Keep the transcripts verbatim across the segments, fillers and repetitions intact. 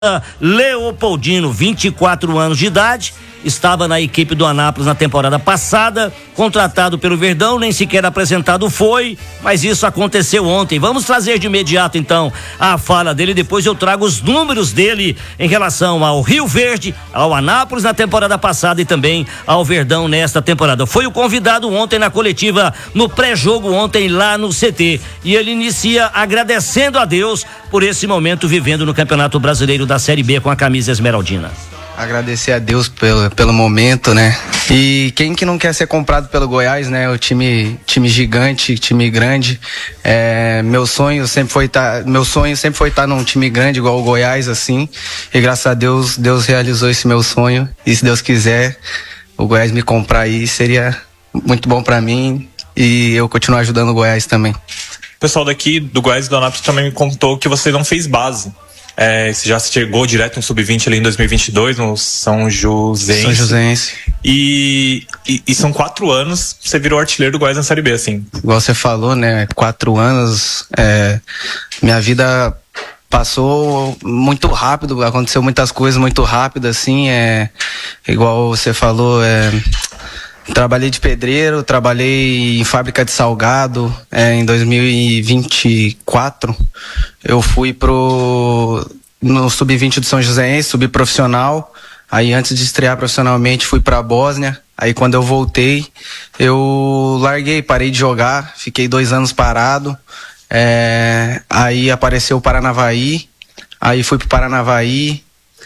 Leopoldino, vinte e quatro anos de idade, estava na equipe do Anápolis na temporada passada, contratado pelo Verdão, nem sequer apresentado foi, mas isso aconteceu ontem. Vamos trazer de imediato então a fala dele, depois eu trago os números dele em relação ao Rio Verde, ao Anápolis na temporada passada e também ao Verdão nesta temporada. Foi o convidado ontem na coletiva, no pré-jogo ontem lá no C T, e ele inicia agradecendo a Deus por esse momento vivendo no Campeonato Brasileiro da Série B com a camisa esmeraldina. Agradecer a Deus pelo, pelo momento, né? E quem que não quer ser comprado pelo Goiás, né? O time, time gigante, time grande. É, meu sonho sempre foi estar, meu sonho sempre foi estar num time grande igual o Goiás, assim. E graças a Deus, Deus realizou esse meu sonho. E se Deus quiser, o Goiás me comprar aí seria muito bom pra mim e eu continuar ajudando o Goiás também. O pessoal daqui do Goiás e do Anápolis também me contou que você não fez base. É, você já chegou direto no sub vinte ali em dois mil e vinte e dois, no São Joséense. São Joséense. E, e, e são quatro anos, você virou artilheiro do Goiás na Série B, assim. Igual você falou, né? Quatro anos, é, minha vida passou muito rápido, aconteceu muitas coisas muito rápido, assim, é, igual você falou, é... Trabalhei de pedreiro, trabalhei em fábrica de salgado. É, em dois mil e vinte e quatro eu fui pro no sub vinte do São Joséense, subprofissional. Aí antes de estrear profissionalmente fui pra Bósnia. Aí quando eu voltei, eu larguei, parei de jogar, fiquei dois anos parado. É, aí apareceu o Paranavaí, aí fui pro Paranavaí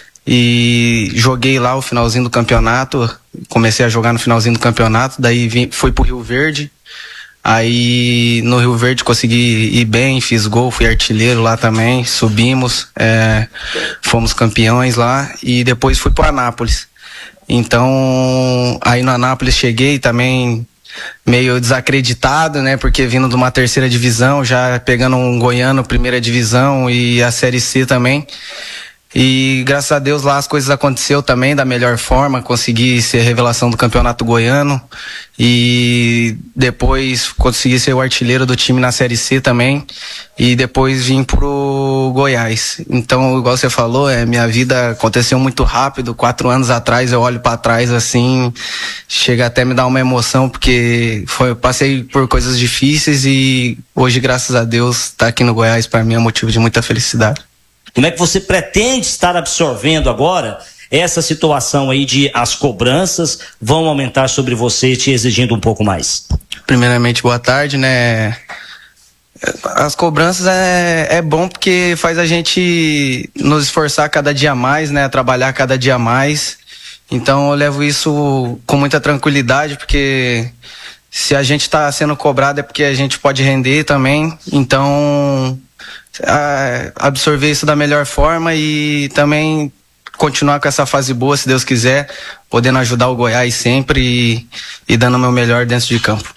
e joguei lá o finalzinho do campeonato. Comecei a jogar no finalzinho do campeonato, daí vim, fui pro Rio Verde. Aí no Rio Verde consegui ir bem, fiz gol, fui artilheiro lá também, subimos, é, fomos campeões lá e depois fui pro Anápolis. Então, aí no Anápolis cheguei também meio desacreditado, né, porque vindo de uma terceira divisão, já pegando um goiano, primeira divisão e a Série C também. E graças a Deus lá as coisas aconteceu também da melhor forma, consegui ser revelação do Campeonato Goiano e depois consegui ser o artilheiro do time na Série C também e depois vim pro Goiás. Então, igual você falou, é, minha vida aconteceu muito rápido, quatro anos atrás eu olho para trás assim, chega até me dar uma emoção porque foi, eu passei por coisas difíceis e hoje, graças a Deus, estar aqui no Goiás para mim é motivo de muita felicidade. Como é que você pretende estar absorvendo agora essa situação aí de as cobranças vão aumentar sobre você, te exigindo um pouco mais? Primeiramente, boa tarde, né? As cobranças é, é bom porque faz a gente nos esforçar cada dia mais, né? Trabalhar cada dia mais. Então eu levo isso com muita tranquilidade, porque se a gente está sendo cobrado é porque a gente pode render também. Então... absorver isso da melhor forma e também continuar com essa fase boa, se Deus quiser, podendo ajudar o Goiás sempre e, e dando o meu melhor dentro de campo.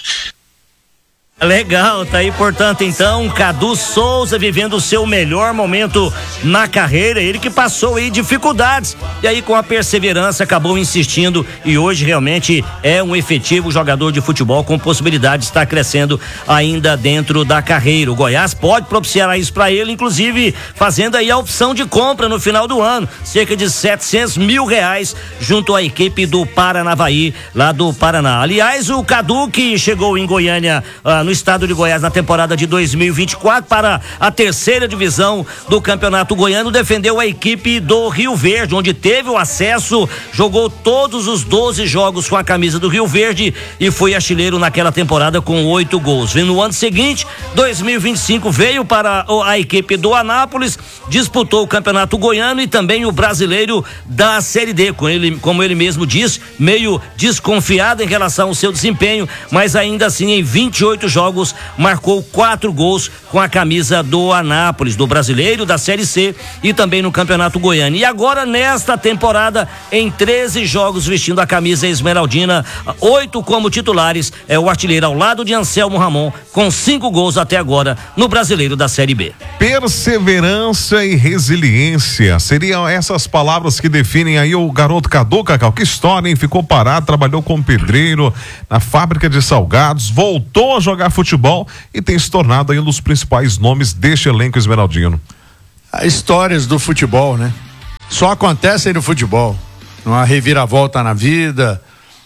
Legal, tá aí, portanto, então, Cadu Souza vivendo o seu melhor momento na carreira, ele que passou aí dificuldades, e aí com a perseverança acabou insistindo e hoje realmente é um efetivo jogador de futebol com possibilidade de estar crescendo ainda dentro da carreira. O Goiás pode propiciar isso para ele, inclusive fazendo aí a opção de compra no final do ano, cerca de setecentos mil reais junto à equipe do Paranavaí, lá do Paraná. Aliás, o Cadu que chegou em Goiânia, ah, no estado de Goiás na temporada de dois mil e vinte e quatro para a terceira divisão do Campeonato Goiano, defendeu a equipe do Rio Verde, onde teve o acesso, jogou todos os doze jogos com a camisa do Rio Verde e foi artilheiro naquela temporada com oito gols. No ano seguinte, dois mil e vinte e cinco, veio para a equipe do Anápolis, disputou o Campeonato Goiano e também o Brasileiro da Série D, com ele, como ele mesmo disse, meio desconfiado em relação ao seu desempenho, mas ainda assim em vinte e oito jogos jogos, marcou quatro gols com a camisa do Anápolis, do Brasileiro, da Série C e também no Campeonato Goiano. E agora, nesta temporada, em treze jogos vestindo a camisa esmeraldina, oito como titulares, é o artilheiro ao lado de Anselmo Ramon, com cinco gols até agora no Brasileiro da Série B. Perseverança e resiliência, seriam essas palavras que definem aí o garoto Cadu, Cacau. Que história, hein? Ficou parado, trabalhou como pedreiro na fábrica de salgados, voltou a jogar futebol e tem se tornado aí um dos principais nomes deste elenco esmeraldino. Histórias do futebol, né? só acontecem no futebol. Uma reviravolta na vida.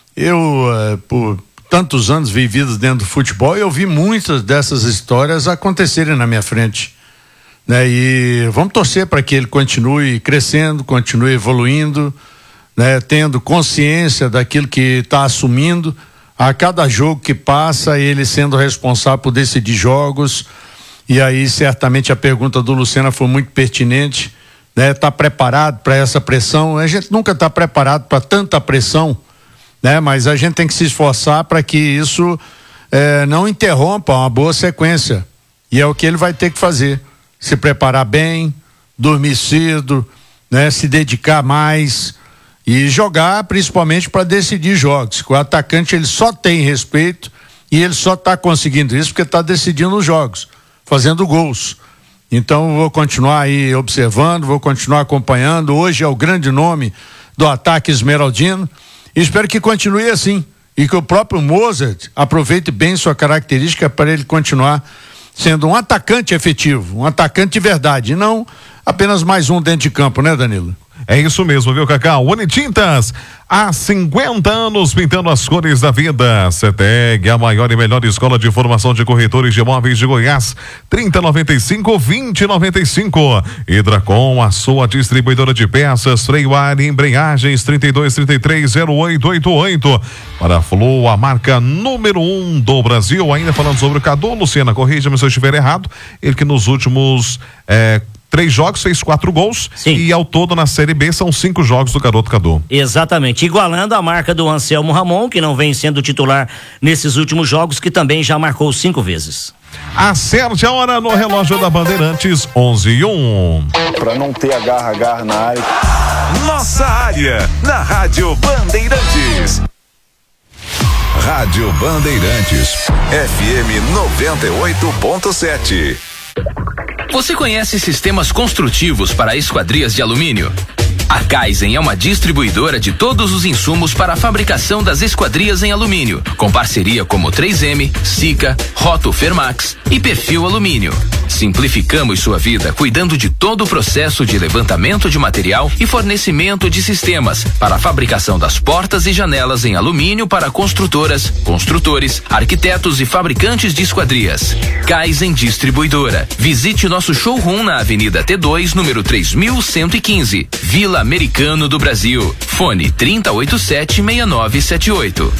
Eu, eh, por tantos anos vividos dentro do futebol, eu vi muitas dessas histórias acontecerem na minha frente. Né? E vamos torcer para que ele continue crescendo, continue evoluindo, né? Tendo consciência daquilo que está assumindo. A cada jogo que passa, ele sendo responsável por decidir jogos. E aí, certamente, a pergunta do Lucena foi muito pertinente. Né? Tá preparado para essa pressão? A gente nunca está preparado para tanta pressão, né? Mas a gente tem que se esforçar para que isso eh, não interrompa uma boa sequência. E é o que ele vai ter que fazer. Se preparar bem, dormir cedo, né? Se dedicar mais e jogar principalmente para decidir jogos. O atacante, ele só tem respeito e ele só está conseguindo isso porque está decidindo os jogos, fazendo gols. Então vou continuar aí observando, vou continuar acompanhando. Hoje é o grande nome do ataque esmeraldino e espero que continue assim e que o próprio Mozart aproveite bem sua característica para ele continuar sendo um atacante efetivo, um atacante de verdade, e não apenas mais um dentro de campo, né, Danilo? É isso mesmo, viu, Cacau? Unitintas, há cinquenta anos pintando as cores da vida. CETEG, a maior e melhor escola de formação de corretores de imóveis de Goiás. trinta noventa e cinco, vinte noventa e cinco. Hidracom, a sua distribuidora de peças, freio ar e embreagens, trinta e dois, trinta e três, zero oito oito oito. Para a Flu, a marca número um do Brasil. Ainda falando sobre o Cadu, Luciana, corrija-me se eu estiver errado. Ele que nos últimos é, três jogos fez quatro gols. Sim. E ao todo na Série B são cinco jogos do garoto Cadu. Exatamente, igualando a marca do Anselmo Ramon, que não vem sendo titular nesses últimos jogos, que também já marcou cinco vezes. Acerte a hora no relógio da Bandeirantes, onze e um. Para não ter agarra-agarra na área. Nossa área, na Rádio Bandeirantes. Rádio Bandeirantes, F M noventa e oito ponto sete. Você conhece sistemas construtivos para esquadrias de alumínio? A Kaizen é uma distribuidora de todos os insumos para a fabricação das esquadrias em alumínio, com parceria como três M, Sika, Roto Fermax e Perfil Alumínio. Simplificamos sua vida cuidando de todo o processo de levantamento de material e fornecimento de sistemas para a fabricação das portas e janelas em alumínio para construtoras, construtores, arquitetos e fabricantes de esquadrias. Kaizen Distribuidora. Visite nosso showroom na Avenida T dois, número três mil cento e quinze, Vila Americano do Brasil. Fone trinta oitenta e sete, sessenta e nove setenta e oito.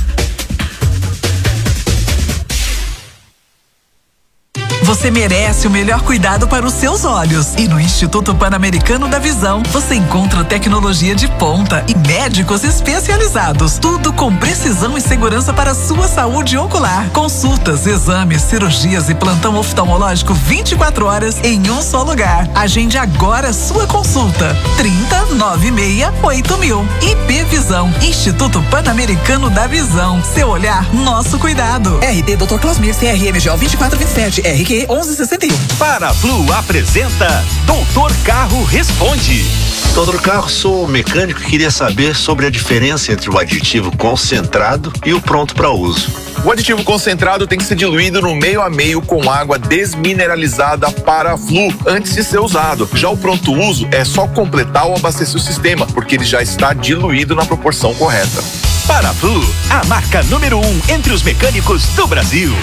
Você merece o melhor cuidado para os seus olhos. E no Instituto Pan-Americano da Visão, você encontra tecnologia de ponta e médicos especializados. Tudo com precisão e segurança para a sua saúde ocular. Consultas, exames, cirurgias e plantão oftalmológico vinte e quatro horas em um só lugar. Agende agora a sua consulta. trinta, noventa e seis, oito mil. I P Visão, Instituto Pan-Americano da Visão. Seu olhar, nosso cuidado. R T doutor Clausmir, C R M G O vinte e quatro vinte e sete, R Q onze sessenta e um. Paraflu apresenta Doutor Carro Responde. Doutor Carro, sou mecânico e queria saber sobre a diferença entre o aditivo concentrado e o pronto para uso. O aditivo concentrado tem que ser diluído no meio a meio com água desmineralizada Paraflu antes de ser usado. Já o pronto uso é só completar ou abastecer o sistema, porque ele já está diluído na proporção correta. Paraflu, a marca número um entre os mecânicos do Brasil.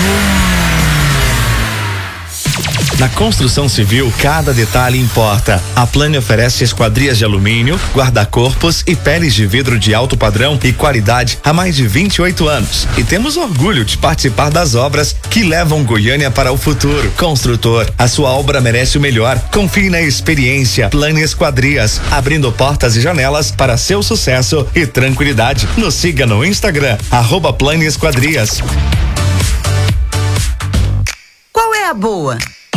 Na construção civil, cada detalhe importa. A Plane oferece esquadrias de alumínio, guarda-corpos e peles de vidro de alto padrão e qualidade há mais de vinte e oito anos. E temos orgulho de participar das obras que levam Goiânia para o futuro. Construtor, a sua obra merece o melhor. Confie na experiência. Plane Esquadrias, abrindo portas e janelas para seu sucesso e tranquilidade. Nos siga no Instagram, arroba Plane Esquadrias. Qual é a boa?